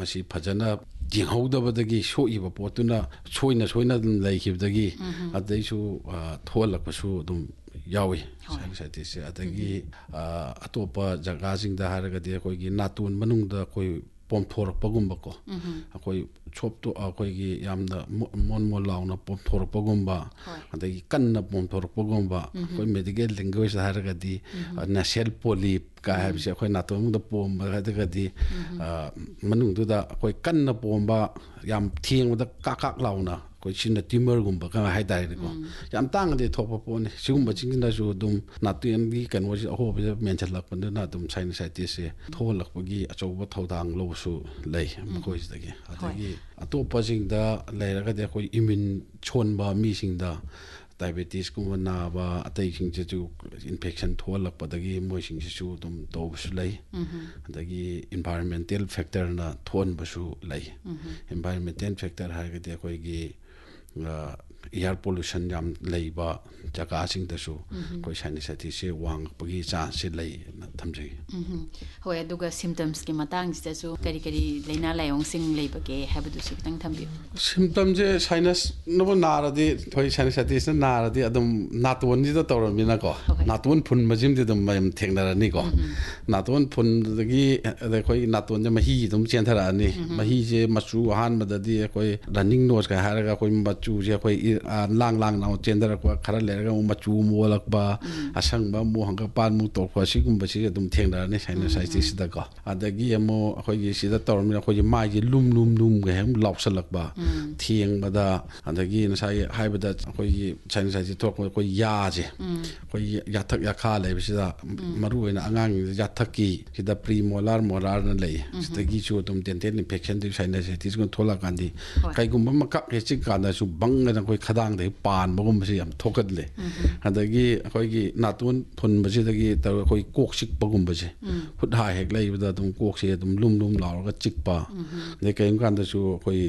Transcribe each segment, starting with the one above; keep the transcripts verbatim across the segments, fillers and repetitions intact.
masi phajana jinghaudabadagi soiba potuna soina soina dum laikibdagi adaisu tholakpasu dum yawi sinusitis adagi atopa jaga singda haragadi akoigi natun manungda koi pomthorapagumba ko akoi chopto akoigi yamna mon mon launa pomthorapagumba adagi kanna pomthorapagumba koi medical language haragadi nasal polyp ka habse akoi natun da pomba hadagadi manungduda akoi kanna pomba yam thiengda kakak launa koi chinna tumor gumba ka haidai ko yam tang de thopa pone sigumba chingna su dum natun gi kanwa ho be mentalak pande na dum sinusitis se tholakpagi achoba thodang lo su lei mkoi dagi adagi atopa singda leiraga de koi immune chonba mi singda diabetes kuma na ba atai sing chu infection tholakpadagi moi sing chu dum to su lei adagi environmental factor na thon basu lei environmental factor harga de koi gi air pollution yam leiba jaga sing da su koi sinusitis se wang pagi chance se lei thamjai hoi aduga symptoms ki matang sta su kari kari leina layong sing leiba ke habadu su tang thambi symptoms je sinus no naradi thoi sinusitis na naradi adum natun ji da tawramina ko natun phun majim de dum mayam thengnarani ko natun phun dagi koi natun je mahi dum chenthara ni mahi je machu han madadi koi running nose ka haraga koi machu je koi lang lang na chendra ko khara lerga machu molak ba asang ba mu hanga pan mu to ko sigum ba si dum thengna ne sinusitis da ko adagi amo khoi gi sida tormina khoi mai gi lum lum lum ga hem lawsalak ba thieng ba da adagi na sai haibada khoi gi sinusitis to ko ya je khoi ya thak ya kha le bi sida maru ina angang ya thaki sida premolar molar na le sidagi chu dum dental infection di sinusitis gon thola kandi kai gum ma ka ke chi ka da su bang na khoi khadang de pan bagum si am thokat le adagi khoi gi natun phun ba si dagi ta khoi kok sik bagum ba je khut ha hek lai ba dum kok se dum lum lum law ga chik pa de kai kan da su khoi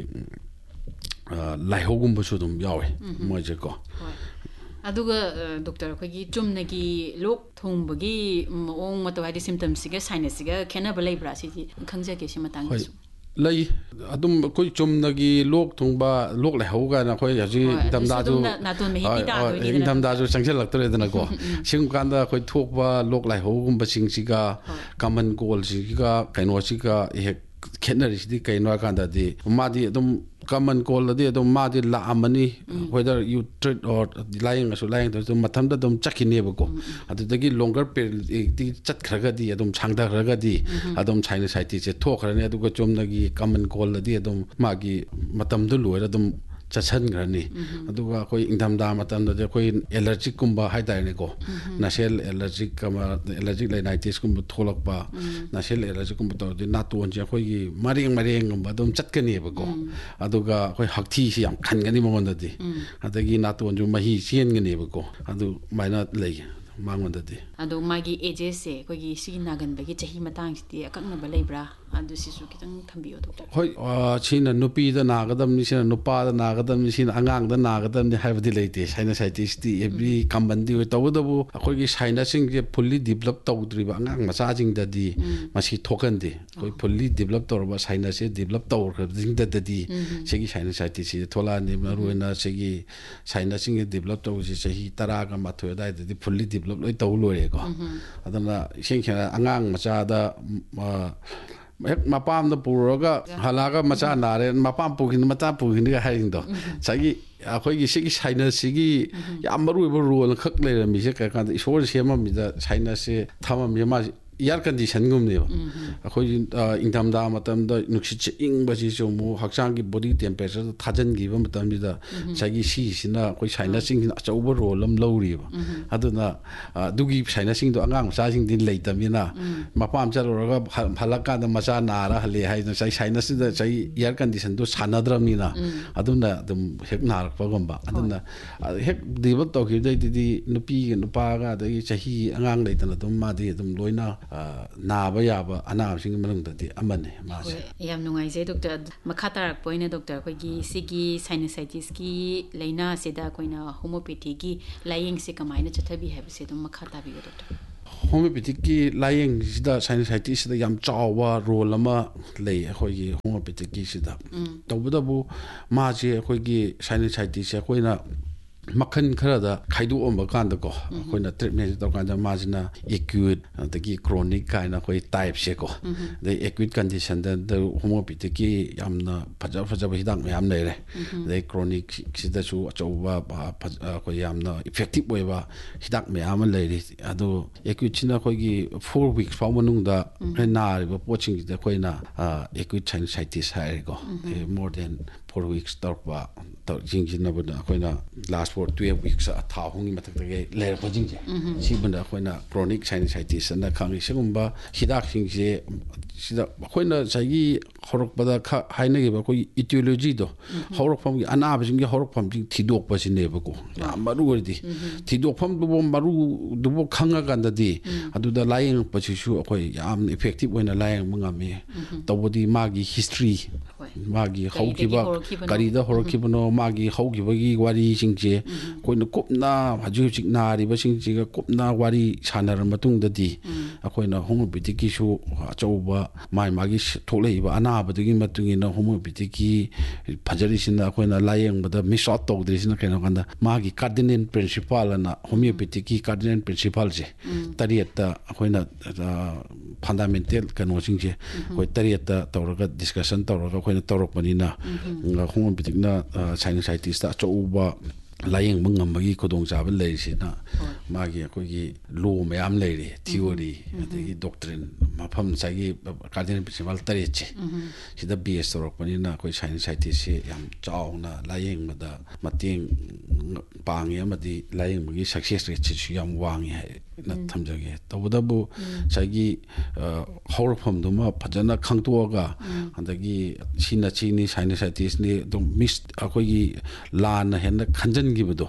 lai hogum ba su dum yawe mo je ko aduga doctor khoi gi chumna gi lok thongbagi ong mato hadi symptoms siga sinus siga khena balai bra si khangja ke si matang su lei adum koi chumnagi lok thungba lok lai hoga na khoi haji damda ju natun me hi da do ni damda ju changchel laktore dana ko sing kanda khoi thokba lok lai hogum ba sing siga common cold siga kaino siga he khenari sidi kaino kanda di madi adum common cold adi adum madi la amani whether you treat or lying so lying to matham da dum chakine ba ko adudagi longer period ti chat khraga di adum changda khraga di adum sinusitis se thokhrani aduga chomnagi common cold adi adum magi matam du loira adum chachan grani aduga koi ingdamda matam da koi allergic kumba haidai ne ko nasal allergic kama allergic rhinitis kumba tholak ba nasal allergic kumba to di natun je koi gi maring maring kumba dum chatkani ba ko aduga koi hakthi si yam khangani mongon da di adagi natun ju mahi sien ngani ba ko adu maina lei mangon da di adu magi ages se koi gi si nagan ba gi chahi matang sti akakna ba leibra adu sisu kitang thambiyo doctor hoi china nupi da nagadam ni sina nupa da nagadam ni sina angang da nagadam ni haibadi leite sinusitis ti every kambandi we tawdabu akoi gi sinus sing je fully develop tawdri ba angang macha jing da di masi thokandi koi fully develop tawr ba sinus se develop tawr jing da di segi sinusitis se thola ni maruena segi sinus sing develop taw si sahi tara ga mathoi da di fully develop loi taw lore ko adana sing khana angang macha da mapam da puraga halaga macha nare mapam pugin mata pugin ga haring do sagi akhoi gi sigi sinus sigi yam maru ba role khak le mi se ka kan isor sema mi da sinus se thama mi ma air condition gum ne akhoi ingdam da matam da nukshi ing ba ji so mu hakchang gi body temperature thajan gi ba matam bi da sagi si sina koi sinus sing achau ba role am lori ba aduna dugi sinus sing do angang sa sing din leitamina mapam charoga phalaka da macha nara hale hai na sai sinus da sai air condition do sanadramina aduna dum hek nar pa gomba aduna hek develop to ki dai di nupi gi nupa ga dai chahi angang leitana dum ma di dum loina na ba ya ba ana sing manung da di amane ma se yam nungai je doctor makhatar poina doctor ko gi sigi sinusitis ki leina se da koina homeopathy gi lying se kamaina chathabi have se dum makhata bi doctor homeopathic laying sida sinusitis sida yam chawa role ama lei khoi gi homeopathic sida tawda bu ma je khoi gi sinusitis khoi na makhan khara da khaidu omba kan da ko khoi na treatment to kan da ma jina acute da gi chronic kind khoi type se ko the acute condition da the homeopathic yam na phaja phaja ba hidak yam nei re the chronic sida chu achoba khoi yam na effective oi ba hidak me am lei ri adu acute china khoi gi four weeks fa manung da na ri ba poching da khoi na acute sinusitis hai ko more than four weeks tar ba tar jing jin na ba khoi na last for twelve weeks a tha hongi mathak ta ge le ko jing je si banda khoi na chronic sinusitis na khang sigum ba hidak sing je sida khoi na sagi horok bada haina ge ba khoi etiology do horok pham gi ana ba jing ge horok pham jing thidok ba sin ne ba ko ya maru ri di thidok pham du maru du bo khanga kan da di adu da lying pa chi shu khoi yam effective oina lying manga me to body magi history magi hauki ba kari da horok ki bano magi hauki ba gi wari sing je khoi na kopna haju chik na ri ba sing ji ga kopna wari sanar matung da di khoi na homeopathic ki shu achau ba mai magi tholei ba ana ba gi matung ina homeopathic ki phajari sin na khoi na lying ba da miss out to dri sin ka na kan da magi cardinal principle na homeopathic ki cardinal principle je tariyata khoi na fundamental kan wasing je khoi tariyata tawraga discussion tawraga khoi na tawrak pani na homeopathic na sinusitis ta achau ba laying mangam bagi kodong jaba lei sina magi ko gi law mayam lei ri theory adagi doctrine mafam sagi cardinal principle tareche sida bs torok pani na ko sinusitis se yam chauna laying mada mating pangi amadi laying bagi success rate chu yam wangi na thamjage tawdabu sagi horfam duma phajana khangtoga adagi sina chini sinusitis ni dum miss akoi gi lan hen khanjan gi bdo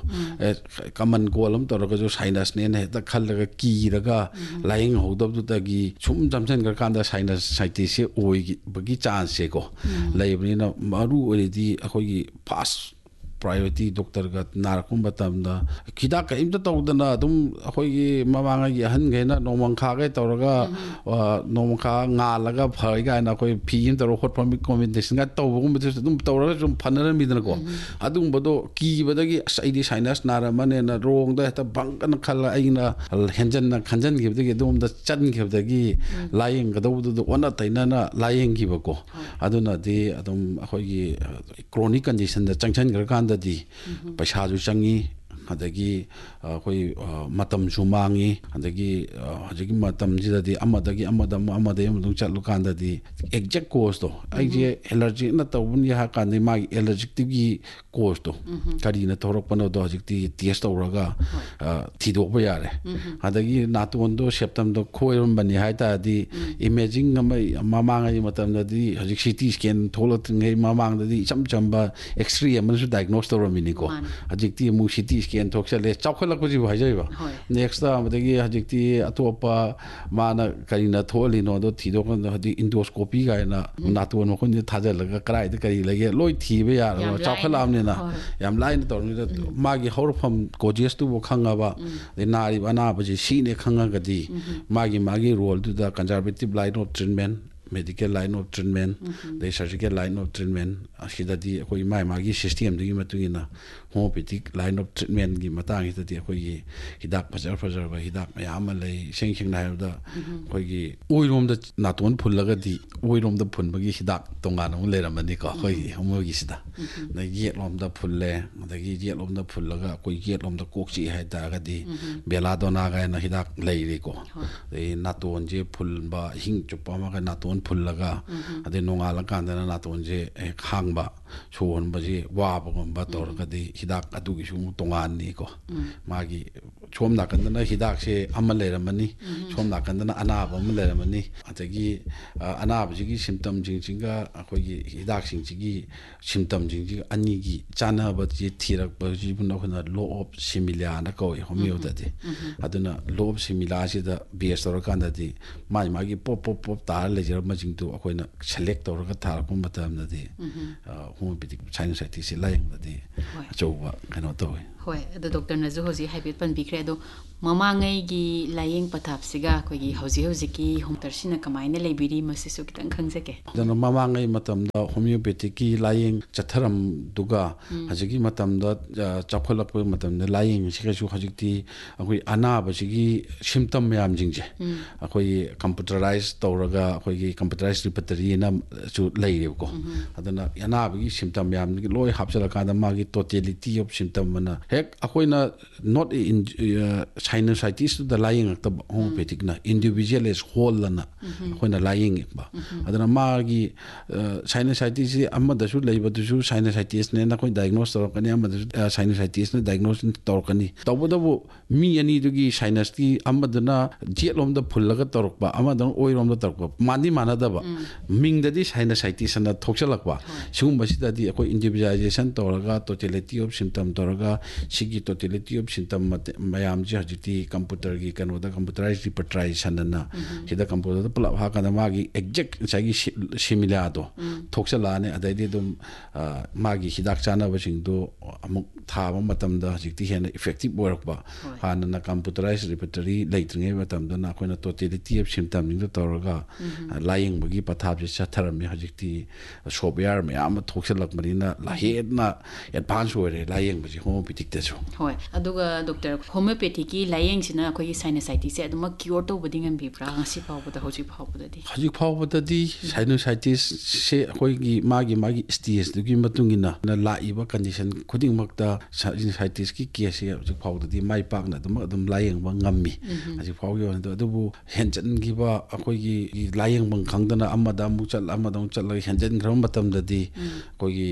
common golam toroga jo sinus ne ne ta khallaga ki raga lying hodab du ta gi chum jamsan gar kanda sinusitis se oi gi bagi chance se ko laibni na maru already akoi gi fast priority doctor ga narakum batam da kida ka imta tawdana dum khoi gi mamanga gi han ge na nomang kha ge tawraga nomang kha nga laga phai ga na khoi phi im tawro hot from commendation ga taw bugum bitu dum tawraga dum phanara mi dana ko adum bodo ki badagi saidi sinus nara mane na rong da ta bang kan khala aina henjan na khanjan gi badagi dum da chan gi badagi lying ga do do ona taina na lying gi ba ko aduna di adum khoi gi chronic condition da changchan gar kan di paisa ju changi adagi khoi matam ju mangi adagi hajigi matam jida di amadagi amadam amade amdung chatlu kan da di exact cause to ai je allergy na tawun ya kan ni ma allergic gi cause to kari na torok pano do hajik ti test tawraga thidok ba yare adagi natun do septam do khoirum bani hai ta di imaging ngamai mamang ai matam da di hajik ct scan tholot ngai mamang da di cham chamba x-ray man su diagnose tawramini ko hajik ti mu ct scan thokchale chawkhalak bu ji bhajai ba next ta adagi hajik ti atopa mana kari na tholi no do thidok na hadi endoscopy ga na natun mo khon thajalaga krai da kari lage loi thibe ya chawkhalam ne na yam line to magi horfam cojes tu bo khanga ba de nari bana ba ji si ne khanga ga di magi magi role to the conservative line of treatment medical line of treatment the surgical line of treatment ashida di koi mai magi system di matungina homeopathic line of treatment gi matang ita di koi hidak pajar pajar ba hidak mayam lei sing sing na da koi gi oirom da naton phullaga di oirom da phun bagi hidak tonga no le ramani ka koi homo gi sida na yet lom da phulle da gi yet lom da phullaga koi yet lom da kokchi hai da ga di beladona ga na hidak lei ri ko e naton je phul ba hing chupa ma ga naton phullaga ade nongala kan da naton je khang ba chon ba ji wa ba gom ba tor ga di hidak adu gi shu tongan ni ko magi chom na kan na hidak se amal le ramani chom na kan na ana ba mal le ramani atagi ana ba ji gi symptom jing jing ga khoi gi hidak sing ji gi symptom jing ji ani gi chana ba ji thirak ba ji bu na khona law of similar na ko homeo da di aduna law of similar ji da bs tor kan da di mai magi pop pop pop ta le jer ma jing tu akoina select tor ga thar ko matam na di homeopathic sinusitis lai da di chowa kano to hoi the doctor na zo hoji habit pan bikre do ꯃꯃꯥꯡꯉꯩꯒꯤ ꯂꯥꯏꯌꯦꯡ ꯄꯊꯥꯞꯁꯤꯒ ꯑꯩꯈꯣꯏꯒꯤ ꯍꯧꯖꯤꯛ ꯍꯧꯖꯤꯛꯀꯤ ꯍꯣꯝꯇꯔꯁꯤꯅ ꯀꯃꯥꯏꯅ ꯂꯩꯕꯤꯔꯤ ꯃꯁꯤꯁꯨ ꯈꯤꯇꯪ ꯈꯪꯖꯒꯦ ꯑꯗꯨꯅ ꯃꯃꯥꯡꯉꯩ ꯃꯇꯝꯗ ꯍꯣꯃꯤꯌꯣꯄꯦꯊꯤꯛꯀꯤ ꯂꯥꯏꯌꯦꯡ ꯆꯠꯊꯔꯝꯗꯨꯒ ꯍꯧꯖꯤꯛꯀꯤ ꯃꯇꯝꯗ ꯆꯥꯎꯈꯠꯂꯛꯄ ꯃꯇꯝꯗ ꯂꯥꯏꯌꯦꯡꯁꯤꯒꯁꯨ ꯍꯧꯖꯤꯛꯇꯤ ꯑꯩꯈꯣꯏ ꯑꯅꯥꯕꯁꯤꯒꯤ ꯁꯤꯝꯇꯝ ꯃꯌꯥꯝꯁꯤꯡꯁꯦ ꯑꯩꯈꯣꯏꯒꯤ ꯀꯝꯄ꯭ꯌꯨꯇꯔꯥꯏꯁ ꯇꯧꯔꯒ ꯑꯩꯈꯣꯏꯒꯤ ꯀꯝꯄ꯭ꯌꯨꯇꯔꯥꯏꯁ ꯔꯤꯄꯔꯇꯔꯤꯅꯁꯨ ꯂꯩꯔꯦꯕꯀꯣ ꯑꯗꯨꯅ ꯑꯅꯥꯕꯒꯤ ꯁꯤꯝꯇꯝ ꯃꯌꯥꯝꯁꯤꯡ ꯂꯣꯏ ꯍꯥꯞꯆꯤꯜꯂꯀꯥꯟꯗ ꯃꯥꯒꯤ ꯇꯣꯇꯦꯂꯤꯇꯤ ꯑꯣꯐ ꯁꯤꯝꯇꯝ ꯑꯅ ꯍꯦꯛ ꯑꯩꯈꯣꯏꯅ ꯅꯣꯠ ꯁꯥꯏꯅꯣꯁꯥꯏꯇꯤꯁꯇꯨꯗ ꯂꯥꯏꯌꯦꯡꯉꯛꯇꯕ ꯍꯣꯃꯤꯌꯣꯄꯦꯊꯤꯛꯅ ꯏꯟꯗꯤꯕꯤꯖꯨꯋꯦꯜ ꯑꯦꯁ ꯍꯣꯜ ꯑꯅ ꯑꯩꯈꯣꯏꯅ ꯂꯥꯏꯌꯦꯡꯉꯛꯄ ꯑꯗꯨꯅ ꯃꯥꯒꯤ ꯁꯥꯏꯅꯣꯁꯥꯏꯇꯤꯁꯁꯤ ꯑꯃꯗꯁꯨ ꯂꯩꯕꯗꯨꯁꯨ ꯁꯥꯏꯅꯣꯁꯥꯏꯇꯤꯁꯅꯦꯅ ꯑꯩꯈꯣꯏ ꯗꯥꯏꯒꯅꯣꯁ ꯇꯧꯔꯛꯀꯅꯤ ꯑꯃꯗꯁꯨ ꯁꯥꯏꯅꯣꯁꯥꯏꯇꯤꯁꯅ ꯗꯥꯏꯒꯅꯣꯁ ꯇꯧꯔꯛꯀꯅꯤ ꯇꯧꯕꯇꯕꯨ ꯃꯤ ꯑꯅꯤꯗꯨꯒꯤ ꯁꯥꯏꯅꯁꯀꯤ ꯑꯃꯗꯨꯅ ꯖꯦꯠꯂꯣꯝꯗ ꯐꯨꯜꯂꯒ ꯇꯧꯔꯛꯄ ꯑꯃꯗꯨꯅ ꯑꯣꯏꯔꯣꯝꯗ ꯇꯧꯔꯛꯄ ꯃꯥꯟꯗꯤ ꯃꯥꯟꯅꯗꯕ ꯃꯤꯡꯗꯗꯤ ꯁꯥꯏꯅꯣꯁꯥꯏꯇꯤꯁ ꯑꯅ ꯊꯣꯛꯆꯜꯂꯛꯄ ꯁꯤꯒꯨꯝꯕꯁꯤꯗꯗꯤ ꯑꯩꯈꯣꯏ ꯏꯟꯗꯤꯕꯤꯖꯨꯋꯦꯂꯥꯏꯖꯦꯁꯟ ꯇꯧꯔꯒ ꯇꯣꯇꯦꯂꯤꯇꯤ ꯑꯣꯐ ꯁꯤꯝꯇꯝ ꯇꯧꯔꯒ ꯁꯤꯒꯤ ꯇꯣꯇꯦꯂꯤꯇꯤ ꯑꯣꯐ ꯁꯤꯝꯇꯝ ꯃꯌꯥꯝꯁꯦ ꯍꯧꯖꯤꯛꯇꯤ ꯀꯝꯄ꯭ꯌꯨꯇꯔꯒꯤ ꯀꯩꯅꯣꯗ ꯀꯝꯄ꯭ꯌꯨꯇꯔꯥꯏꯁ ꯔꯤꯄꯔꯇ꯭ꯔꯥꯏꯖꯦꯁꯟ ꯑꯅ ꯁꯤꯗ ꯀꯝꯄ꯭ꯌꯨꯇꯔꯗ ꯄꯨꯂꯞ ꯍꯥꯞꯀꯥꯟꯗ ꯃꯥꯒꯤ ꯑꯦꯛꯖꯦꯛ ꯉꯁꯥꯏꯒꯤ ꯁꯤꯃꯤꯂꯥꯗꯣ ꯊꯣꯛꯆꯜꯂꯛꯑꯅꯤ ꯑꯗꯩꯗꯤ ꯑꯗꯨꯝ ꯃꯥꯒꯤ ꯍꯤꯗꯥꯛ ꯆꯥꯅꯕꯁꯤꯡꯗꯣ ꯑꯃꯨꯛ ꯊꯥꯕ ꯃꯇꯝꯗ ꯍꯧꯖꯤꯛꯇꯤ ꯍꯦꯟꯅ ꯏꯐꯦꯛꯇꯤꯞ ꯑꯣꯏꯔꯛꯄ ꯍꯥꯟꯅꯅ ꯀꯝꯄ꯭ꯌꯨꯇꯔꯥꯏꯁ ꯔꯤꯄꯔꯇꯔꯤ ꯂꯩꯇ꯭ꯔꯤꯉꯩ ꯃꯇꯝꯗꯅ ꯑꯩꯈꯣꯏꯅ ꯇꯣꯇꯦꯂꯤꯇꯤ ꯑꯣꯐ ꯁꯤꯝꯇꯝꯁꯤꯡꯗꯣ ꯇꯧꯔꯒ ꯂꯥꯏꯌꯦꯡꯕꯒꯤ ꯄꯊꯥꯞꯁꯦ ꯆꯠꯊꯔꯝꯃꯤ ꯍꯧꯖꯤꯛꯇꯤ ꯁꯣꯞꯋꯦꯌꯥꯔ ꯃꯌꯥꯝ ꯑꯃ ꯊꯣꯛꯆꯜꯂꯛꯄꯅꯤꯅ ꯍꯦꯟꯅ ꯑꯦꯗꯚꯥꯟꯁ ꯑꯣꯏꯔꯦ ꯂꯥꯏꯌꯦꯡꯕꯁꯦ ꯍꯣꯃꯤꯌꯣꯄꯦꯊꯤꯛꯇꯁꯨ ꯍꯣꯏ ꯑꯗꯨꯒ ꯗꯣꯛꯇꯔ ꯍꯣꯃꯤꯌꯣꯄꯦꯊꯤꯛꯀꯤ ꯂꯥꯏꯌꯦꯡꯁꯤꯅ ꯑꯩꯈꯣꯏꯒꯤ ꯁꯥꯏꯅꯣꯁꯥꯏꯇꯤꯁꯁꯦ ꯑꯗꯨꯃꯛ ꯀ꯭ꯌꯣꯔ ꯇꯧꯕꯗꯤ ꯉꯝꯕꯤꯕ꯭ꯔꯥ ꯉꯁꯤ ꯐꯥꯎꯕꯗ ꯍꯧꯖꯤꯛ ꯐꯥꯎꯕꯗꯗꯤ ꯍꯧꯖꯤꯛ ꯐꯥꯎꯕꯗꯗꯤ ꯁꯥꯏꯅꯣꯁꯥꯏꯇꯤꯁꯁꯦ ꯑꯩꯈꯣꯏꯒꯤ ꯃꯥꯒꯤ ꯃꯥꯒꯤ ꯁ꯭ꯇꯦꯖꯇꯨꯒꯤ ꯃꯇꯨꯡ ꯏꯟꯅ ꯂꯥꯛꯏꯕ ꯀꯟꯗꯤꯁꯟ ꯈꯨꯗꯤꯡꯃꯛꯇ ꯁꯥꯏꯅꯣꯁꯥꯏꯇꯤꯁꯀꯤ ꯀꯦꯁꯁꯦ ꯍꯧꯖꯤꯛ ꯐꯥꯎꯕꯗꯗꯤ ꯃꯥꯏ ꯄꯥꯛꯅ ꯑꯗꯨꯃꯛ ꯑꯗꯨꯝ ꯂꯥꯏꯌꯦꯡꯕ ꯉꯝꯃꯤ ꯍꯧꯖꯤꯛ ꯐꯥꯎꯒꯤ ꯑꯣꯏꯅꯗꯤ ꯑꯗꯨꯕꯨ ꯍꯦꯟꯖꯟꯈꯤꯕ ꯑꯩꯈꯣꯏꯒꯤ ꯂꯥꯏꯌꯦꯡꯐꯝ ꯈꯪꯗꯅ ꯑꯃꯗ ꯑꯃꯨꯛ ꯆꯠ ꯑꯃꯗ ꯑꯃꯨꯛ ꯆꯠꯂꯒ ꯍꯦꯟꯖꯟꯈ꯭ꯔꯕ ꯃꯇꯝꯗꯗꯤ ꯑꯩꯈꯣꯏꯒꯤ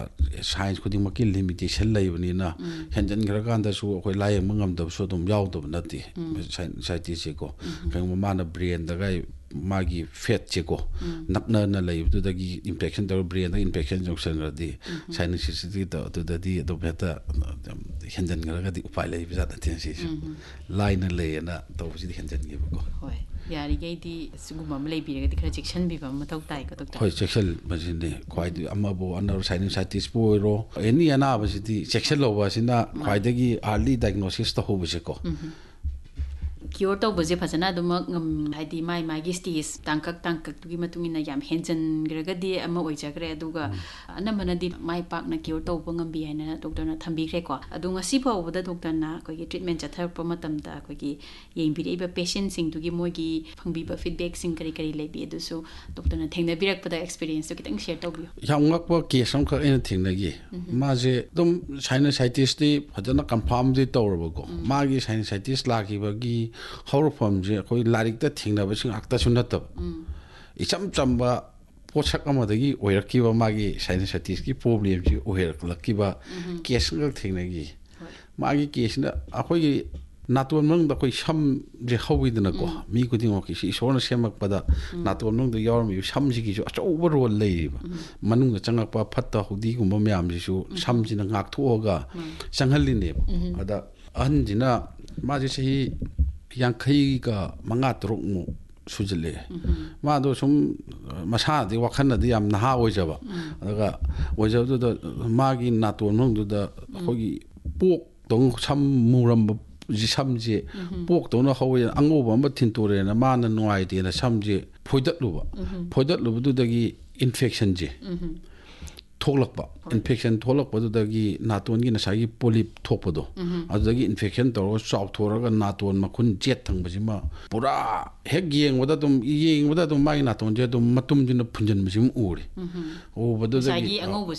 ꯁꯥꯏꯟꯁ ꯈꯨꯗꯤꯡꯃꯛꯀꯤ ꯂꯤꯃꯤꯇꯦꯁꯟ ꯂꯩꯕꯅꯤꯅ ꯍꯦꯟꯖꯟꯈ꯭ꯔꯀꯥꯟꯗꯁꯨ ꯑꯩꯈꯣꯏ ꯂꯥꯏꯌꯦꯡꯕ ꯉꯝꯗꯕꯁꯨ ꯑꯗꯨꯝ ꯌꯥꯎꯗꯕ ꯅꯠꯇꯦ ꯁꯥꯏꯅꯣꯁꯥꯏꯇꯤꯁꯁꯦꯀꯣ ꯀꯩꯒꯨꯝꯕ ꯃꯥꯅ ꯕ꯭ꯔꯦꯟꯗꯒ ꯃꯥꯒꯤ ꯐꯦꯠꯁꯦꯀꯣ ꯅꯛꯅꯅ ꯂꯩꯕꯗꯨꯗꯒꯤ ꯏꯟꯐꯦꯛꯁꯟ ꯇꯧꯔ ꯕ꯭ꯔꯦꯟꯗ ꯏꯟꯐꯦꯛꯁꯟ ꯌꯧꯁꯟꯈ꯭ꯔꯗꯤ ꯁꯥꯏꯅꯣꯁꯥꯏꯇꯤꯁꯇꯤ ꯑꯗꯨꯗꯗꯤ ꯑꯗꯨꯝ ꯍꯦꯛꯇ ꯍꯦꯟꯖꯟꯈ꯭ꯔꯒꯗꯤ ꯎꯄꯥꯏ ꯂꯩꯕ ꯖꯥꯠ ꯅꯠꯇꯦ ꯁꯤꯁꯨ ꯂꯥꯏꯅ ꯂꯩꯌꯦꯅ ꯇꯧꯕꯁꯤꯗꯤ ꯍꯦꯟꯖꯟꯈꯤꯕꯀꯣ ꯍꯣꯏ ꯌꯥꯔꯤꯈꯩꯗꯤ ꯁꯤꯒꯨꯝꯕ ꯑꯃ ꯂꯩꯕꯤꯔꯒꯗꯤ ꯈꯔ ꯆꯦꯛꯁꯤꯟꯕꯤꯕ ꯃꯊꯧ ꯇꯥꯏꯀꯣ ꯗꯣꯛꯇꯔ ꯍꯣꯏ ꯆꯦꯛꯁꯤꯟꯕꯁꯤꯅꯤ ꯈ꯭ꯋꯥꯏꯗꯒꯤ ꯑꯃꯕꯨ ꯑꯅꯧꯕ ꯁꯥꯏꯅꯣꯁꯥꯏꯇꯤꯁꯄꯨ ꯑꯣꯏꯔꯣ ꯑꯦꯅꯤ ꯑꯅꯥꯕꯁꯤꯗꯤ ꯆꯦꯛꯁꯤꯜꯍꯧꯕ ꯑꯁꯤꯅ ꯈ꯭ꯋꯥꯏꯗꯒꯤ ꯑꯥꯔꯂꯤ ꯗꯥꯏꯒꯅꯣꯁꯤꯁ ꯇꯧꯍꯧꯕꯁꯦꯀꯣ ꯀ꯭ꯌꯣꯔ ꯇꯧꯕꯁꯦ ꯐꯖꯅ ꯑꯗꯨꯃꯛ ꯍꯥꯏꯗꯤ ꯃꯥꯏ ꯃꯥꯒꯤ ꯁ꯭ꯇꯦꯖ ꯇꯥꯡꯀꯛ ꯇꯥꯡꯀꯛꯇꯨꯒꯤ ꯃꯇꯨꯡ ꯏꯟꯅ ꯌꯥꯝ ꯍꯦꯟꯖꯟꯈ꯭ꯔꯒꯗꯤ ꯑꯃ ꯑꯣꯏꯖꯈ꯭ꯔꯦ ꯑꯗꯨꯒ ꯑꯅꯝꯕꯅꯗꯤ ꯃꯥꯏ ꯄꯥꯛꯅ ꯀ꯭ꯌꯣꯔ ꯇꯧꯕ ꯉꯝꯕꯤ ꯍꯥꯏꯅ ꯗꯣꯛꯇꯔꯅ ꯊꯝꯕꯤꯈ꯭ꯔꯦꯀꯣ ꯑꯗꯣ ꯉꯁꯤ ꯐꯥꯎꯕꯗ ꯗꯣꯛꯇꯔꯅ ꯑꯩꯈꯣꯏꯒꯤ ꯇ꯭ꯔꯤꯠꯃꯦꯟ ꯆꯠꯊꯔꯛꯄ ꯃꯇꯝꯗ ꯑꯩꯈꯣꯏꯒꯤ ꯌꯦꯡꯕꯤꯔꯛꯏꯕ ꯄꯦꯁꯦꯟꯁꯤꯡꯗꯨꯒꯤ ꯃꯣꯏꯒꯤ ꯐꯪꯕꯤꯕ ꯐꯤꯗꯕꯦꯛꯁꯤꯡ ꯀꯔꯤ ꯀꯔꯤ ꯂꯩꯕꯤ ꯑꯗꯨꯁꯨ ꯗꯣꯛꯇꯔꯅ ꯊꯦꯡꯅꯕꯤꯔꯛꯄꯗ ꯑꯦꯛꯁꯄꯤꯔꯤꯌꯦꯟꯁꯇꯨ ꯈꯤꯇꯪ ꯁꯦꯌꯔ ꯇꯧꯕꯤꯌꯨ ꯌꯥꯝ ꯉꯛꯄ ꯀꯦꯁ ꯑꯃꯈꯛ ꯑꯩꯅ ꯊꯦꯡꯅꯈꯤ ꯃꯥꯁꯦ ꯑꯗꯨꯝ ꯁꯥꯏꯅꯣꯁꯥꯏꯇꯤꯁꯇꯤ ꯐꯖꯅ ꯀꯟꯐꯥꯔꯝꯗꯤ ꯇꯧꯔꯕꯀꯣ ꯃꯥꯒꯤ ꯁꯥꯏꯅꯣꯁꯥꯏꯇꯤꯁ ꯂꯥꯛꯈꯤꯕꯒꯤ ꯍꯧꯔꯛꯐꯝꯁꯦ ꯑꯩꯈꯣꯏ ꯂꯥꯏꯔꯤꯛꯇ ꯊꯦꯡꯅꯕꯁꯤ ꯉꯥꯛꯇꯁꯨ ꯅꯠꯇꯕ ꯏꯆꯝ ꯆꯝꯕ ꯄꯣꯠꯁꯛ ꯑꯃꯗꯒꯤ ꯑꯣꯏꯔꯛꯈꯤꯕ ꯃꯥꯒꯤ ꯁꯥꯏꯅꯣꯁꯥꯏꯇꯤꯁꯀꯤ ꯄ꯭ꯔꯣꯕ꯭ꯂꯦꯝꯁꯤ ꯑꯣꯏꯔꯛꯂꯛꯈꯤꯕ ꯀꯦꯁ ꯑꯃꯈꯛ ꯊꯦꯡꯅꯈꯤ ꯃꯥꯒꯤ ꯀꯦꯁꯁꯤꯅ ꯑꯩꯈꯣꯏꯒꯤ ꯅꯥꯇꯣꯟ ꯃꯅꯨꯡꯗ ꯑꯩꯈꯣꯏ ꯁꯝꯁꯦ ꯍꯧꯋꯤꯗꯅꯀꯣ ꯃꯤ ꯈꯨꯗꯤꯡꯃꯛꯀꯤꯁꯤ ꯏꯁꯣꯔꯅ ꯁꯦꯝꯃꯛꯄꯗ ꯅꯥꯇꯣꯟ ꯃꯅꯨꯡꯗ ꯌꯥꯎꯔꯝꯃꯤꯕ ꯁꯝꯁꯤꯒꯤꯁꯨ ꯑꯆꯧꯕ ꯔꯣꯜ ꯂꯩꯔꯤꯕ ꯃꯅꯨꯡꯗ ꯆꯪꯉꯛꯄ ꯐꯠꯇ ꯍꯥꯎꯊꯤꯒꯨꯝꯕ ꯃꯌꯥꯝꯁꯤꯁꯨ ꯁꯝꯁꯤꯅ ꯉꯥꯛꯊꯣꯛꯑꯒ ꯆꯪꯍꯜꯂꯤꯅꯦꯕ ꯑꯗ ꯑꯍꯟꯁꯤꯅ ꯃꯥꯁꯦ ꯆꯍꯤ ꯌꯥꯡꯈꯩꯒ ꯃꯉꯥ ꯇꯔꯨꯛꯃꯨꯛ ꯁꯨꯖꯜꯂꯛꯑꯦ ꯃꯥꯗꯣ ꯁꯨꯝ ꯃꯁꯥꯅꯗꯤ ꯋꯥꯈꯜꯅꯗꯤ ꯌꯥꯝ ꯅꯍꯥ ꯑꯣꯏꯖꯕ ꯑꯗꯨꯒ ꯑꯣꯏꯖꯕꯗꯨꯗ ꯃꯥꯒꯤ ꯅꯥꯇꯣꯟ ꯃꯅꯨꯡꯗꯨꯗ ꯑꯩꯈꯣꯏꯒꯤ ꯄꯣꯛꯇꯧꯅ ꯁꯝ ꯃꯨꯔꯝꯕ ꯁꯝꯁꯦ ꯄꯣꯛꯇꯧꯅ ꯍꯧꯋꯦ ꯑꯉꯧꯕ ꯑꯃ ꯊꯤꯟꯇꯣꯔꯦꯅ ꯃꯥꯅ ꯅꯨꯡꯉꯥꯏꯇꯦꯅ ꯁꯝꯁꯦ ꯐꯣꯏꯗꯠꯂꯨꯕ ꯐꯣꯏꯗꯠꯂꯨꯕꯗꯨꯗꯒꯤ ꯏꯟꯐꯦꯛꯁꯟꯁꯦ ꯊꯣꯛꯂꯛꯄ ꯏꯟꯐꯦꯛꯁꯟ ꯊꯣꯛꯂꯛꯄꯗꯨꯗꯒꯤ ꯅꯥꯇꯣꯟꯒꯤ ꯉꯁꯥꯏꯒꯤ ꯄꯣꯂꯤꯞ ꯊꯣꯛꯄꯗꯣ ꯑꯗꯨꯗꯒꯤ ꯏꯟꯐꯦꯛꯁꯟ ꯇꯧꯔꯒ ꯆꯥꯎꯊꯣꯔꯒ ꯅꯥꯇꯣꯟ ꯃꯈꯨꯟ ꯖꯦꯠ ꯊꯪꯕꯁꯤꯃ ꯄꯨꯔꯥ ꯍꯦꯛ ꯌꯦꯡꯕꯗ ꯑꯗꯨꯝ ꯌꯦꯡꯕꯗ ꯑꯗꯨꯝ ꯃꯥꯒꯤ ꯅꯥꯇꯣꯟꯁꯦ ꯑꯗꯨꯝ ꯃꯇꯨꯝꯁꯤꯅ ꯐꯨꯟꯖꯟꯕꯁꯤꯃ ꯎꯔꯦ ꯎꯕꯗꯨꯗꯒꯤ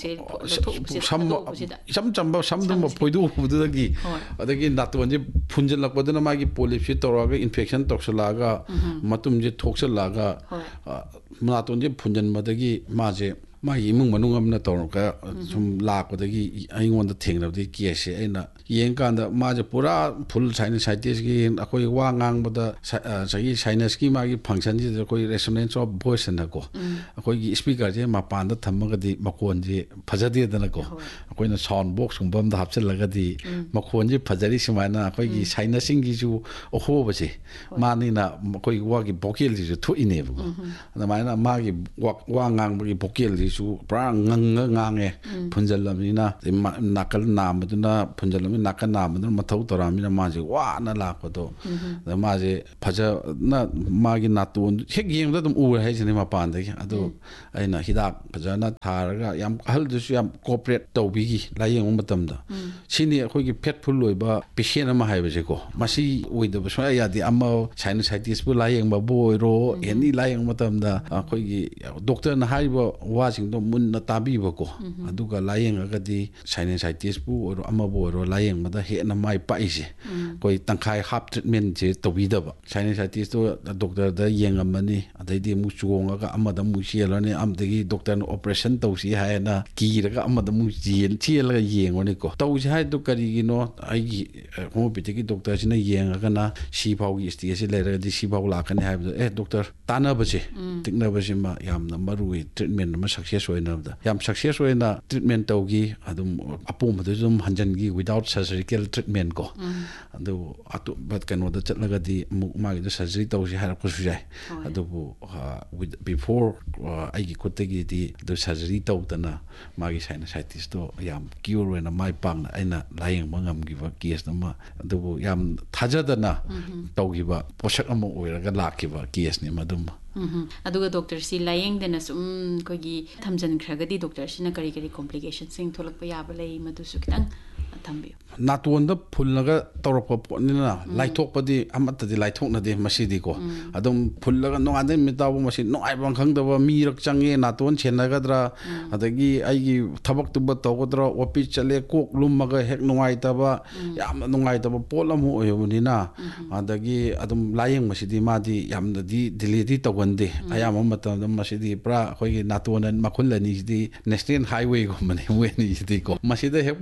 ꯏꯆꯝ ꯆꯝꯕ ꯁꯝꯗꯨꯃ ꯐꯣꯏꯗꯣꯛꯎꯕꯗꯨꯗꯒꯤ ꯑꯗꯒꯤ ꯅꯥꯇꯣꯟꯁꯦ ꯐꯨꯟꯖꯜꯂꯛꯄꯗꯨꯅ ꯃꯥꯒꯤ ꯄꯣꯂꯤꯞꯁꯤ ꯇꯧꯔꯒ ꯏꯟꯐꯦꯛꯁꯟ ꯇꯧꯁꯜꯂꯛꯑꯒ ꯃꯇꯨꯝꯁꯦ ꯊꯣꯛꯆꯜꯂꯛꯑꯒ ꯅꯥꯇꯣꯟꯁꯦ ꯐꯨꯟꯖꯟꯕꯗꯒꯤ ꯃꯥꯁꯦ ꯃꯥꯒꯤ ꯏꯃꯨꯡ ꯃꯅꯨꯡ ꯑꯃꯅ ꯇꯧꯔꯒ ꯁꯨꯝ ꯂꯥꯛꯄꯗꯒꯤ ꯑꯩꯉꯣꯟꯗ ꯊꯦꯡꯅꯕꯗꯒꯤ ꯀꯦꯁꯁꯦ ꯑꯩꯅ ꯌꯦꯡꯀꯥꯟꯗ ꯃꯥꯁꯦ ꯄꯨꯔꯥ ꯐꯨꯜ ꯁꯥꯏꯅꯣꯁꯥꯏꯇꯤꯁꯀꯤ ꯑꯩꯈꯣꯏ ꯋꯥ ꯉꯥꯡꯕꯗ ꯉꯁꯥꯏꯒꯤ ꯁꯥꯏꯅꯁꯀꯤ ꯃꯥꯒꯤ ꯐꯪꯁꯟꯁꯤꯗ ꯑꯩꯈꯣꯏ ꯔꯦꯁꯣꯅꯦꯟꯁ ꯑꯣꯐ ꯚꯣꯏꯁ ꯑꯅꯀꯣ ꯑꯩꯈꯣꯏꯒꯤ ꯏꯁꯄꯤꯀꯔꯁꯦ ꯃꯄꯥꯟꯗ ꯊꯝꯃꯒꯗꯤ ꯃꯈꯣꯟꯁꯦ ꯐꯖꯗꯦꯗꯅꯀꯣ ꯑꯩꯈꯣꯏꯅ ꯁꯥꯎꯟ ꯕꯣꯛꯁꯀꯨꯝꯕ ꯑꯝꯗ ꯍꯥꯞꯆꯤꯜꯂꯒꯗꯤ ꯃꯈꯣꯟꯁꯦ ꯐꯖꯔꯤ ꯁꯨꯃꯥꯏꯅ ꯑꯩꯈꯣꯏꯒꯤ ꯁꯥꯏꯅꯁꯁꯤꯡꯒꯤꯁꯨ ꯑꯍꯣꯕꯁꯦ ꯃꯥꯅꯤꯅ ꯑꯩꯈꯣꯏ ꯋꯥꯒꯤ ꯚꯣꯀꯦꯜꯁꯤꯁꯨ ꯊꯣꯛꯏꯅꯦꯕꯀꯣ ꯑꯗꯨꯃꯥꯏꯅ ꯃꯥꯒꯤ ꯋꯥ ꯉꯥꯡꯕꯒꯤ ꯚꯣꯀꯦꯜꯁꯤ ꯁꯤꯁꯨ ꯄꯨꯔꯥ ꯉꯪꯉ ꯉꯥꯡꯉꯦ ꯐꯨꯟꯖꯜꯂꯕꯅꯤꯅ ꯅꯥꯀꯜ ꯅꯥꯝꯕꯗꯨꯅ ꯐꯨꯟꯖꯜꯂꯕꯅꯤꯅ ꯅꯥꯀꯜ ꯅꯥꯝꯕꯗꯨꯅ ꯃꯊꯧ ꯇꯧꯔꯛꯑꯕꯅꯤ나 ꯃꯥꯁꯦ ꯋꯥꯅ ꯂꯥꯛꯄꯗꯣ ꯑꯗ ꯃꯥꯁꯦ ꯐꯖꯅ ꯃꯥꯒꯤ ꯅꯥꯇꯣꯟ ꯍꯦꯛ ꯌꯦꯡꯕꯗ ꯑꯗꯨꯝ ꯎꯔꯦ ꯍꯥꯏꯁꯤꯅꯦ ꯃꯄꯥꯟꯗꯒꯤ ꯑꯗꯨ ꯑꯩꯅ ꯍꯤꯗꯥꯛ ꯐꯖꯅ ꯊꯥꯔꯒ ꯌꯥꯝ ꯑꯍꯜꯗꯨꯁꯨ ꯌꯥꯝ ꯀꯣꯑꯣꯄꯔꯦꯠ ꯇꯧꯕꯤꯈꯤ ꯂꯥꯏꯌꯦꯡꯕ ꯃꯇꯝꯗ ꯁꯤꯅꯤ ꯑꯩꯈꯣꯏꯒꯤ ꯐꯦꯠꯐꯨꯜ ꯑꯣꯏꯕ ꯄꯦꯁꯦꯟ ꯑꯃ ꯍꯥꯏꯕꯁꯦꯀꯣ ꯃꯁꯤ ꯑꯣꯏꯗꯕ ꯁꯨꯡꯌꯥ ꯌꯥꯗꯦ ꯑꯃ ꯁꯥꯏꯅꯣꯁꯥꯏꯇꯤꯁꯄꯨ ꯂꯥꯏꯌꯦꯡꯕꯕꯨ ꯑꯣꯏꯔꯣ ꯑꯦꯅꯤ ꯂꯥꯏꯌꯦꯡꯕ ꯃꯇꯝꯗ ꯑꯩꯈꯣꯏꯒꯤ ꯗꯣꯛꯇꯔꯅ ꯍꯥꯏꯔꯤꯕ ꯋꯥꯁꯤꯡꯗꯣ ꯃꯨꯟꯅ ꯇꯥꯕꯤꯕꯀꯣ ꯑꯗꯨꯒ ꯂꯥꯏꯌꯦꯡꯉꯒꯗꯤ ꯁꯥꯏꯅꯣꯁꯥꯏꯇꯤꯁꯄꯨ ꯑꯣꯏꯔꯣ ꯑꯃꯕꯨ ꯑꯣꯏꯔꯣ ꯂꯥꯏꯌꯦꯡꯕꯗ ꯍꯦꯟꯅ ꯃꯥꯏ ꯄꯥꯛꯏꯁꯦ ꯑꯩꯈꯣꯏ ꯇꯪꯈꯥꯏ ꯍꯥꯞ ꯇ꯭ꯔꯤꯠꯃꯦꯟꯁꯦ ꯇꯧꯕꯤꯗꯕ ꯁꯥꯏꯅꯣꯁꯥꯏꯇꯤꯁꯇꯣ ꯗꯣꯛꯇꯔꯗ ꯌꯦꯡꯉꯝꯃꯅꯤ ꯑꯗꯩꯗꯤ ꯑꯃꯨꯛ ꯆꯣꯡꯉꯒ ꯑꯃꯗ ꯑꯃꯨꯛ ꯆꯦꯜꯂꯅꯤ ꯑꯃꯗꯒꯤ ꯗꯣꯛꯇꯔꯅ ꯑꯣꯄꯔꯦꯁꯟ ꯇꯧꯁꯤ ꯍꯥꯏꯅ ꯀꯤꯔꯒ ꯑꯃꯗ ꯑꯃꯨꯛ ꯆꯦꯜꯂꯒ ꯌꯦꯡꯉꯅꯤꯀꯣ ꯇꯧꯁꯤ ꯍꯥꯏꯗꯣ ꯀꯔꯤꯒꯤꯅꯣ ꯑꯩꯒꯤ ꯍꯣꯃꯤꯑꯣꯄꯦꯊꯤꯛꯀꯤ ꯗꯣꯛꯇꯔꯁꯤꯅ ꯌꯦꯡꯉꯒꯅ ꯁꯤ ꯐꯥꯎꯒꯤ ꯁ꯭ꯇꯦꯖꯁꯤ ꯂꯩꯔꯒꯗꯤ ꯁꯤ ꯐꯥꯎ ꯂꯥꯛꯀꯅꯤ ꯍꯥꯏꯕꯗꯣ ꯑꯦ ꯗꯣꯛꯇꯔ ꯇꯥꯟꯅꯕꯁꯦ ꯇꯤꯛꯅꯕꯁꯤꯃ ꯌꯥꯝꯅ ꯃꯔꯨꯏ ꯇ꯭ꯔꯤꯠꯃꯦꯟ ꯑꯃ ꯁꯛꯁꯦꯁ ꯑꯣꯏꯅꯕꯗ ꯌꯥꯝ ꯁꯛꯁꯦꯁ ꯑꯣꯏꯅ ꯇ꯭ꯔꯤꯠꯃꯦꯟ ꯇꯧꯈꯤ ꯑꯗꯨꯝ ꯑꯄꯣꯝꯕꯗꯁꯨ ꯑꯗꯨꯝ ꯍꯟꯖꯤꯟꯈꯤ ꯋꯤꯗꯥꯎꯠ ꯁꯔꯖꯔꯤꯀꯦꯜ ꯇ꯭ꯔꯤꯠꯃꯦꯟ ꯀꯣ ꯑꯗꯨ ꯑꯇꯣꯞꯄ ꯀꯩꯅꯣꯗ ꯆꯠꯂꯒꯗꯤ ꯑꯃꯨꯛ ꯃꯥꯒꯤꯗꯣ ꯁꯔꯖꯔꯤ ꯇꯧꯁꯤ ꯍꯥꯏꯔꯛꯄꯁꯨ ꯌꯥꯏ ꯑꯗꯨꯕꯨ ꯕꯤꯐꯣꯔ ꯑꯩꯒꯤ ꯈꯨꯠꯇꯒꯤꯗꯤ ꯑꯗꯨ ꯁꯔꯖꯔꯤ ꯇꯧꯗꯅ ꯃꯥꯒꯤ ꯁꯥꯏꯅꯣꯁꯥꯏꯇꯤꯁꯇꯣ ꯌꯥꯝ ꯀ꯭ꯌꯣꯔ ꯑꯣꯏꯅ ꯃꯥꯏ ꯄꯥꯛꯅ ꯑꯩꯅ ꯂꯥꯏꯌꯦꯡꯕ ꯉꯝꯈꯤꯕ ꯀꯦꯁ ꯑꯃ ꯑꯗꯨꯕꯨ ꯌꯥꯝ ꯊꯥꯖꯗꯅ ꯇꯧꯈꯤꯕ ꯄꯣꯠꯁꯛ ꯑꯃ ꯑꯣꯏꯔꯒ ꯂꯥꯛꯈꯤꯕ ꯀꯦꯁꯅꯤ ꯃꯗꯨꯃ ꯑꯗꯨꯒ ꯗꯣꯛꯇꯔꯁꯤ ꯂꯥꯏꯌꯦꯡꯗꯅ ꯁꯨꯝ ꯑꯩꯈꯣꯏꯒꯤ ꯊꯝꯖꯤꯟꯈ꯭ꯔꯒꯗꯤ ꯗꯣꯛꯇꯔꯁꯤꯅ ꯀꯔꯤ ꯀꯔꯤ ꯀꯣꯝꯄ꯭ꯂꯤꯀꯦꯁꯟꯁꯤꯡ ꯊꯣꯛꯂꯛꯄ ꯌꯥꯕ ꯂꯩ ꯃꯗꯨꯁꯨ ꯈꯤꯇꯪ ꯊꯝꯕꯤꯌꯨ ꯅꯥꯇꯣꯟꯗ ꯐꯨꯜꯂꯒ ꯇꯧꯔꯛꯄ ꯄꯣꯠꯅꯤꯅ ꯂꯥꯏꯊꯣꯛꯄꯗꯤ ꯑꯃꯠꯇꯗꯤ ꯂꯥꯏꯊꯣꯛꯅꯗꯦ ꯃꯁꯤꯗꯤꯀꯣ ꯑꯗꯨꯝ ꯐꯨꯜꯂꯒ ꯅꯣꯡꯉꯥꯟꯗꯩ ꯅꯨꯃꯤꯠ ꯇꯥꯕ ꯃꯁꯤ ꯅꯨꯡꯉꯥꯏꯕ ꯈꯪꯗꯕ ꯃꯤꯔꯛ ꯆꯪꯉꯦ ꯅꯥꯇꯣꯟ ꯁꯦꯟꯅꯒꯗ꯭ꯔꯥ ꯑꯗꯒꯤ ꯑꯩꯒꯤ ꯊꯕꯛꯇꯨꯕ ꯇꯧꯒꯗ꯭ꯔꯥ ꯑꯣꯄꯤꯁ ꯆꯠꯂꯦ ꯀꯣꯛ ꯂꯨꯝꯃꯒ ꯍꯦꯛ ꯅꯨꯡꯉꯥꯏꯇꯕ ꯌꯥꯝꯅ ꯅꯨꯡꯉꯥꯏꯇꯕ ꯄꯣꯠ ꯑꯃ ꯑꯣꯏꯕꯅꯤꯅ ꯑꯗꯒꯤ ꯑꯗꯨꯝ ꯂꯥꯏꯌꯦꯡꯕꯁꯤꯗꯤ ꯃꯥꯗꯤ ꯌꯥꯝꯅꯗꯤ ꯗꯤꯂꯦꯗꯤ ꯇꯧꯒꯟꯗꯦ ꯑꯌꯥꯝꯕ ꯃꯇꯝꯗ ꯃꯁꯤꯗꯤ ꯄꯨꯔꯥ ꯑꯩꯈꯣꯏꯒꯤ ꯅꯥꯇꯣꯟ ꯃꯈꯨꯜ ꯑꯅꯤꯁꯤꯗꯤ ꯅꯦꯁꯅꯦꯜ ꯍꯥꯏꯋꯦꯒꯨꯝꯕꯅꯤ ꯃꯣꯏ ꯑꯅꯤꯁꯤꯗꯤꯀꯣ ꯃꯁꯤꯗ ꯍꯦꯛ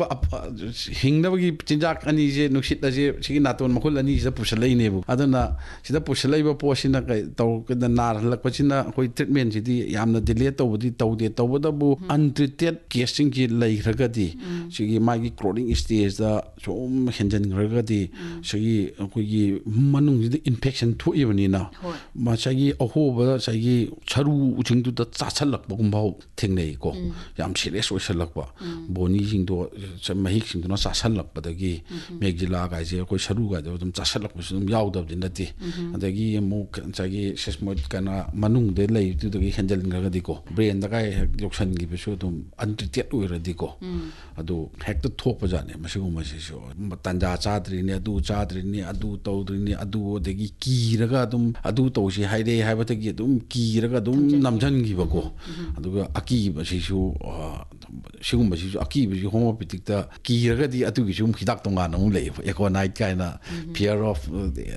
ꯍꯤꯡꯅꯕꯒꯤ ꯆꯤꯟꯖꯥꯛ ꯑꯅꯤꯁꯦ ꯅꯨꯡꯁꯤꯠ ꯑꯁꯦ ꯁꯤꯒꯤ ꯅꯥꯇꯣꯟ ꯃꯈꯨꯜ ꯑꯅꯤꯁꯤꯗ ꯄꯨꯁꯜꯂꯛꯏꯅꯦꯕ ꯑꯗꯨꯅ ꯁꯤꯗ ꯄꯨꯁꯜꯂꯛꯏꯕ ꯄꯣꯠꯁꯤꯅ ꯀꯩ ꯇꯧꯔꯀꯥꯟꯗ ꯅꯥꯍꯜꯂꯛꯄꯁꯤꯅ ꯑꯩꯈꯣꯏ ꯇ꯭ꯔꯤꯠꯃꯦꯟꯁꯤꯗꯤ ꯌꯥꯝꯅ ꯗꯤꯂꯦ ꯇꯧꯕꯗꯤ ꯇꯧꯗꯦ ꯇꯧꯕꯇꯕꯨ ꯑꯟꯇ꯭ꯔꯤꯇꯦꯠ ꯀꯦꯁꯁꯤꯡꯁꯤ ꯂꯩꯈ꯭ꯔꯒꯗꯤ ꯁꯤꯒꯤ ꯃꯥꯒꯤ ꯀ꯭ꯔꯣꯅꯤꯛ ꯁ꯭ꯇꯦꯖꯇ ꯁꯨꯝ ꯍꯦꯟꯖꯤꯟꯈ꯭ꯔꯒꯗꯤ ꯁꯤꯒꯤ ꯑꯩꯈꯣꯏꯒꯤ ꯃꯅꯨꯡꯁꯤꯗ ꯏꯟꯐꯦꯛꯁꯟ ꯊꯣꯛꯏꯕꯅꯤꯅ ꯉꯁꯥꯏꯒꯤ ꯑꯍꯣꯕ ꯉꯁꯥꯏꯒꯤ ꯁꯔꯨꯁꯤꯡꯗꯨꯗ ꯆꯥꯁꯜꯂꯛꯄꯒꯨꯝꯕ ꯊꯦꯡꯅꯩꯀꯣ ꯌꯥꯝ ꯁꯤꯔꯤꯌꯁ ꯑꯣꯏꯁꯜꯂꯛꯄ ꯕꯣꯅꯤꯁꯤꯡꯗꯣ ꯃꯍꯤꯛꯁꯤꯡꯗꯨꯅ ꯆꯥꯁꯜꯂꯛꯄꯗꯒꯤ ꯃꯦꯛꯖꯤꯂꯥꯒꯥꯏꯁꯦ ꯑꯩꯈꯣꯏ ꯁꯔꯨꯒꯥꯏꯗꯣ ꯑꯗꯨꯝ ꯆꯥꯁꯜꯂꯛꯄꯁꯨ ꯑꯗꯨꯝ ꯌꯥꯎꯗꯕꯗꯤ ꯅꯠꯇꯦ ꯑꯗꯒꯤ ꯑꯃꯨꯛ ꯉꯁꯥꯏꯒꯤ ꯁꯤꯁꯃꯣꯏꯠ ꯀꯩꯅꯣ ꯃꯅꯨꯡꯗ ꯂꯩꯕꯗꯨꯗꯒꯤ ꯍꯦꯟꯖꯤꯟꯈ꯭ꯔꯒꯗꯤꯀꯣ ꯕ꯭ꯔꯦꯟꯗꯒꯥꯏ ꯍꯦꯛ ꯌꯧꯁꯟꯈꯤꯕꯁꯨ ꯑꯗꯨꯝ ꯑꯟꯇ꯭ꯔꯤꯇꯦꯠ ꯑꯣꯏꯔꯗꯤꯀꯣ ꯑꯗꯨ ꯍꯦꯛꯇ ꯊꯣꯛꯄꯖꯥꯠꯅꯦ ꯃꯁꯤꯒꯨꯝꯕꯁꯤꯁꯨ ꯇꯟꯖꯥ ꯆꯥꯗ꯭ꯔꯤꯅꯦ ꯑꯗꯨ ꯆꯥꯗ꯭ꯔꯤꯅꯤ ꯑꯗꯨ ꯇꯧꯗ꯭ꯔꯤꯅꯤ ꯑꯗꯨ ꯑꯗꯒꯤ ꯀꯤꯔꯒ ꯑꯗꯨꯝ ꯑꯗꯨ ꯇꯧꯁꯤ ꯍꯥꯏꯔꯛꯑꯦ ꯍꯥꯏꯕꯗꯒꯤ ꯑꯗꯨꯝ ꯀꯤꯔꯒ ꯑꯗꯨꯝ ꯅꯝꯁꯤꯟꯈꯤꯕꯀꯣ ꯑꯗꯨꯒ ꯑꯀꯤꯕꯁꯤꯁꯨ ꯁꯤꯒꯨꯝꯕꯁꯤꯁꯨ ꯑꯀꯤꯕꯁꯤ ꯍꯣꯃꯤꯑꯣꯄꯦꯊꯤꯛꯇ ꯀꯤꯔꯒꯗꯤ ꯑꯗꯨꯒꯤꯁꯨ ꯑꯃꯨꯛ ꯍꯤꯗꯥꯛ ꯇꯣꯉꯥꯟꯅ ꯑꯃꯨꯛ ꯂꯩꯌꯦꯕ ꯑꯦꯀꯣꯅꯥꯏꯠ ꯀꯥꯏꯅ ꯐꯤꯌꯔ ꯑꯣꯐ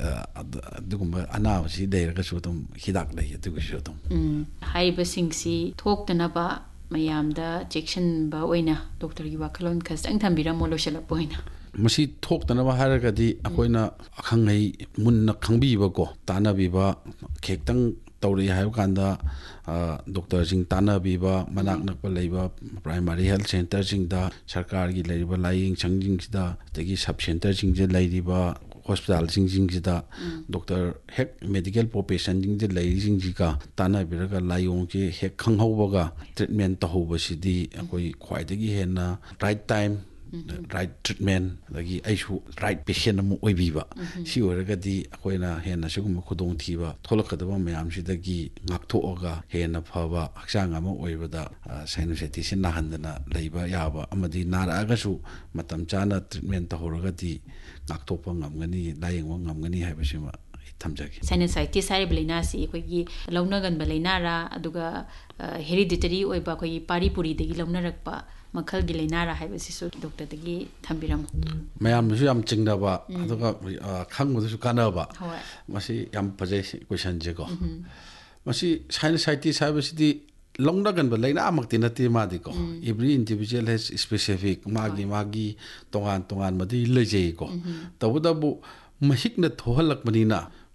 ꯑꯗꯨꯒꯨꯝꯕ ꯑꯅꯥꯕꯁꯤ ꯂꯩꯔꯒꯁꯨ ꯑꯗꯨꯝ ꯍꯤꯗꯥꯛ ꯂꯩ ꯑꯗꯨꯒꯤꯁꯨ ꯑꯗꯨꯝ ꯍꯥꯏꯔꯤꯕꯁꯤꯡꯁꯤ ꯊꯣꯛꯇꯅꯕ ꯃꯌꯥꯝꯗ ꯆꯦꯛꯁꯤꯟꯕ ꯑꯣꯏꯅ ꯗꯣꯛꯇꯔꯒꯤ ꯋꯥꯈꯜꯂꯣꯟ ꯈꯖꯤꯛꯇꯪ ꯊꯝꯕꯤꯔꯝꯃꯣ ꯂꯣꯏꯁꯤꯜꯂꯛꯄ ꯑꯣꯏꯅ ꯃꯁꯤ ꯊꯣꯛꯇꯅꯕ ꯍꯥꯏꯔꯒꯗꯤ ꯑꯩꯈꯣꯏꯅ ꯑꯈꯪꯍꯩ ꯃꯨꯟꯅ ꯈꯪꯕꯤꯕꯀꯣ ꯇꯥꯟꯅꯕꯤꯕ ꯈꯤꯇꯪ ꯇꯧꯔꯛꯏ ꯍꯥꯏꯕ ꯀꯥꯟꯗ ꯗꯣꯛꯇꯔꯁꯤꯡ ꯇꯥꯟꯅꯕꯤꯕ ꯃꯅꯥꯛ ꯅꯛꯄ ꯂꯩꯕ ꯄ꯭ꯔꯥꯏꯃꯥꯔꯤ ꯍꯦꯜꯊ ꯁꯦꯟꯇꯔꯁꯤꯡꯗ ꯁꯔꯀꯥꯔꯒꯤ ꯂꯩꯔꯤꯕ ꯂꯥꯏꯌꯦꯡꯁꯪꯁꯤꯡꯁꯤꯗ ꯑꯗꯒꯤ ꯁꯕ ꯁꯦꯟꯇꯔꯁꯤꯡꯁꯤꯗ ꯂꯩꯔꯤꯕ ꯍꯣꯁꯄꯤꯇꯥꯜꯁꯤꯡꯁꯤꯗ ꯗꯣꯛꯇꯔ ꯍꯦꯛ ꯃꯦꯗꯤꯀꯦꯜ ꯄ꯭ꯔꯣꯐꯦꯁꯟꯁꯤꯡꯁꯤꯗ ꯂꯩꯔꯤꯁꯤꯡꯁꯤꯒ ꯇꯥꯟꯅꯕꯤꯔꯒ ꯂꯥꯏꯑꯣꯡꯁꯤ ꯍꯦꯛ ꯈꯪꯍꯧꯕꯒ ꯇ꯭ꯔꯤꯠꯃꯦꯟ ꯇꯧꯍꯧꯕꯁꯤꯗꯤ ꯑꯩꯈꯣꯏ ꯈ꯭ꯋꯥꯏꯗꯒꯤ ꯍꯦꯟꯅ ꯔꯥꯏꯠ ꯇꯥꯏꯝ ꯔꯥꯏꯠ ꯇ꯭ꯔꯤꯠꯃꯦꯟ ꯑꯗꯒꯤ ꯑꯩꯁꯨ ꯔꯥꯏꯠ ꯄꯦꯁꯦꯟ ꯑꯃ ꯑꯣꯏꯕꯤꯕ ꯁꯤ ꯑꯣꯏꯔꯒꯗꯤ ꯑꯩꯈꯣꯏꯅ ꯍꯦꯟꯅ ꯁꯤꯒꯨꯝꯕ ꯈꯨꯗꯣꯡꯊꯤꯕ ꯊꯣꯛꯂꯛꯀꯗꯕ ꯃꯌꯥꯝꯁꯤꯗꯒꯤ ꯉꯥꯛꯊꯣꯛꯑꯒ ꯍꯦꯟꯅ ꯐꯕ ꯍꯛꯆꯥꯡ ꯑꯃ ꯑꯣꯏꯕꯗ ꯁꯥꯏꯅꯣꯁꯥꯏꯇꯤꯁꯁꯤ ꯅꯥꯍꯟꯗꯅ ꯂꯩꯕ ꯌꯥꯕ ꯑꯃꯗꯤ ꯅꯥꯔꯛꯑꯒꯁꯨ ꯃꯇꯝ ꯆꯥꯅ ꯇ꯭ꯔꯤꯠꯃꯦꯟ ꯇꯧꯍꯧꯔꯒꯗꯤ ꯉꯥꯛꯊꯣꯛꯄ ꯉꯝꯒꯅꯤ ꯂꯥꯏꯌꯦꯡꯕ ꯉꯝꯒꯅꯤ ꯍꯥꯏꯕꯁꯤꯃ ꯊꯝꯖꯒꯦ ꯁꯥꯏꯅꯣꯁꯥꯏꯇꯤꯁ ꯍꯥꯏꯔꯤꯕ ꯂꯥꯏꯅꯥꯁꯤ ꯑꯩꯈꯣꯏꯒꯤ ꯂꯧꯅꯒꯟꯕ ꯂꯥꯏꯅꯥꯔꯥ ꯑꯗꯨꯒ ꯍꯦꯔꯤꯗꯤꯇꯔꯤ ꯑꯣꯏꯕ ꯑꯩꯈꯣꯏꯒꯤ ꯄꯥꯔꯤ ꯄꯨꯔꯤꯗꯒꯤ ꯂꯧꯅꯔꯛꯄ ꯃꯈꯜꯒꯤ ꯂꯥꯏꯅꯥꯔꯥ ꯍꯥꯏꯕꯁꯤꯁꯨ ꯗꯣꯛꯇꯔꯗꯒꯤ ꯊꯝꯕꯤꯔꯝꯃꯨ ꯃꯌꯥꯝꯅꯁꯨ ꯌꯥꯝ ꯆꯤꯡꯅꯕ ꯑꯗꯨꯒ ꯈꯪꯕꯗꯁꯨ ꯀꯥꯟꯅꯕ ꯃꯁꯤ ꯌꯥꯝ ꯐꯖꯩ ꯀꯣꯏꯁꯟꯁꯦꯀꯣ ꯃꯁꯤ ꯁꯥꯏꯅꯣꯁꯥꯏꯇꯤꯁ ꯍꯥꯏꯕꯁꯤꯗꯤ ꯂꯧꯅꯒꯟꯕ ꯂꯥꯏꯅꯥꯃꯛꯇꯤ ꯅꯠꯇꯦ ꯃꯥꯗꯤꯀꯣ ꯑꯦꯕ꯭ꯔꯤ ꯏꯟꯗꯤꯕꯤꯖꯨꯋꯦꯜ ꯍꯦꯁ ꯁ꯭ꯄꯦꯁꯤꯐꯤꯛ ꯃꯥꯒꯤ ꯃꯥꯒꯤ ꯇꯣꯉꯥꯟ ꯇꯣꯉꯥꯟꯕꯗꯤ ꯂꯩꯖꯩꯀꯣ ꯇꯧꯕꯇꯕꯨ ꯃꯍꯤꯛꯅ ꯊꯣꯛꯍꯜꯂꯛꯄꯅꯤꯅ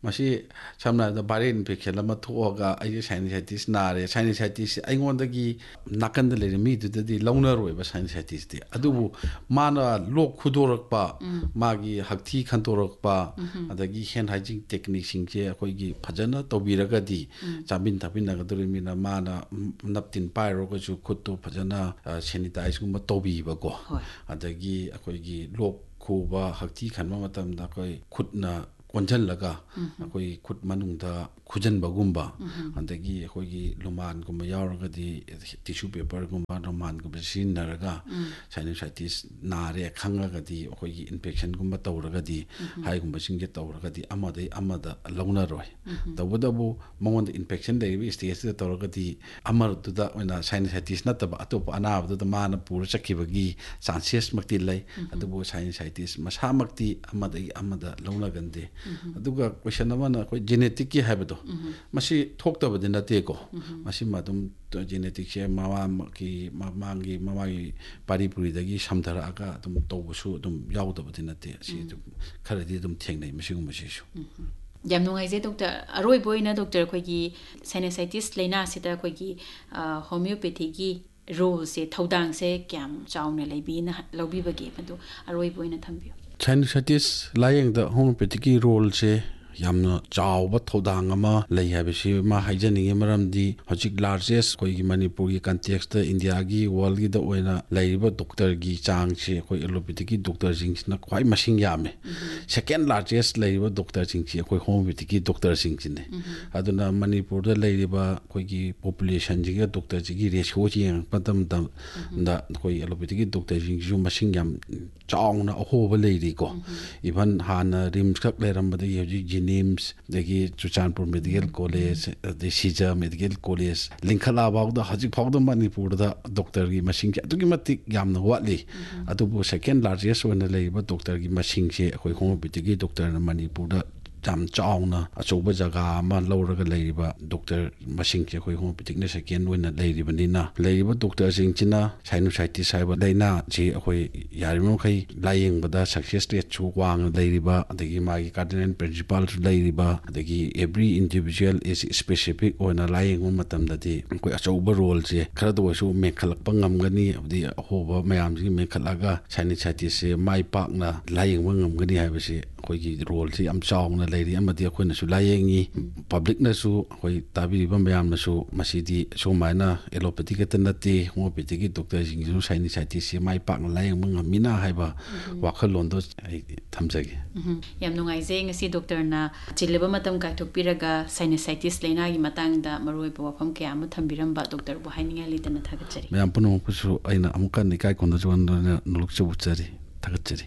masi samna da bare infection lama thoga ai sinusitis nare sinusitis ai ngondagi nakan da le mi du di launa roi ba sinusitis di adubu mana lok khudorak pa magi hakthi khantorak pa adagi hand hygiene technique sing je akoi gi phajana tobiraga di chamin thapin na gaduri mina mana naptin pairo ga ju khutto phajana sanitize gumba tobi ba ko adagi akoi gi lok khuba hakthi khanma matam da koi khutna konjal laga akoi khut manung da khujan bagumba andagi akoi gi luman gumba yauraga di tissue paper gumba luman gumba sin naraga sinusitis nare khangaga di akoi gi infection gumba tawraga di hai gumba singje tawraga di amada amada launa roi tabudabu mongon infection dei stage da tawraga di amar tu da na sinusitis nataba atop anab da mana pura chakibagi chances makti lai adubu sinusitis masa makti amada amada launa gande aduga question amana koi genetic ki habado masi thokta badina te ko masi madum genetic se mama ki mamangi mamai pari puri dagi samthara aga dum tobusu dum yawda badina te si kharadi dum thengnai masi gum masi su yam nungai je doctor aroi boina doctor khoi gi sinusitis leina sita khoi gi homeopathy gi role se thodang se kyam chauna leibi na lobi bagi madu aroi boina thambiyo sinusitis layeng da homeopathic role se yamna chawba thodang ama lei habisi ma haijani maram di hojik largest koi gi manipur gi context da india gi world gi da oina leiba doctor gi chang che koi allopathic doctor jing na kwai masing yame second largest leiba doctor jing che koi homeopathic doctor jing ne aduna manipur da leiba koi gi population ji ga doctor ji gi ratio ji patam da da koi allopathic doctor jing ju masing yam chang na ho ba leiri ko even han rims khak leram ba da ji names dagi Chuchanpur Medical College the Sija Medical College linkhala baw da hajik phaw da Manipur da doctor gi masing che atugi matik yamna watli atubu second largest one leiba doctor gi masing che khoi homeopathic gi doctor na Manipur da jam chauna achoba jaga ma lawraga leiba doctor masing che khoi homeopathic ne second one leiba ni na leiba doctor sing china sinusitis saiba leina ji khoi yarimo khai layeng bada success rate chu wang leiba adagi magi cardinal principle leiba adagi every individual is specific ona layeng matam dadi khoi achoba role je khara do su me khalak pangam gani abdi hoba mayam ji me khalaga sinusitis se mai pak na layeng ngam gani haiba se khoi gi role si am chawna leiri amadi khoina su layengi public na su khoi tabi ba mayam na su masidi so maina allopathic tanati homeopathic doctor jing su sinusitis se mai pak na layeng ngam mina haiba wakhal lon do ai thamjagi yam nungai je ngasi doctor na chileba matam ka thokpiraga sinusitis leina gi matang da maroi bo pham ke am thambiram ba doctor bo haininga litana thagachari mayam puno ku su aina amukan ni kai konda jon nuluk chu chari thagachari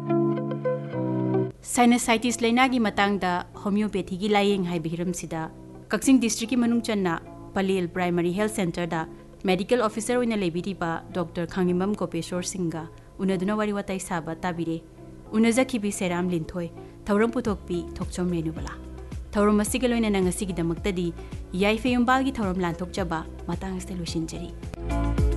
sinusitis leina gi matang da homeopathy gi layeng hai bihiram sida Kakching district ki manung channa Palil Primary Health Center da medical officer oina lebiri ba Doctor Khangimam Kopeshwar Singha unaduna wari watai saba tabire unajakhi bi seram linthoi thauram putokpi thokchom renubala thauram asigal oina nangasi gi damakta di yai feyumbal gi thauram lanthok chaba matang ste losin jari